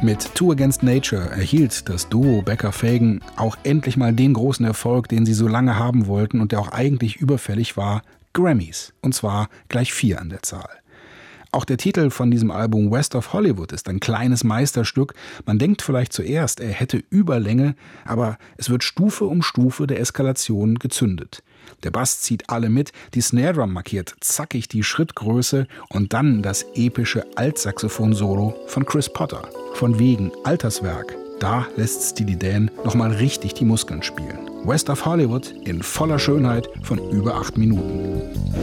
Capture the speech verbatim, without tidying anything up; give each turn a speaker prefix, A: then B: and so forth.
A: Mit Two Against Nature erhielt das Duo Becker-Fagen auch endlich mal den großen Erfolg, den sie so lange haben wollten und der auch eigentlich überfällig war, Grammys. Und zwar gleich vier an der Zahl. Auch der Titel von diesem Album West of Hollywood ist ein kleines Meisterstück. Man denkt vielleicht zuerst, er hätte Überlänge, aber es wird Stufe um Stufe der Eskalation gezündet. Der Bass zieht alle mit, die Snare Drum markiert zackig die Schrittgröße und dann das epische Altsaxophon-Solo von Chris Potter. Von wegen Alterswerk, da lässt Steely Dan nochmal richtig die Muskeln spielen. West of Hollywood in voller Schönheit von über acht Minuten.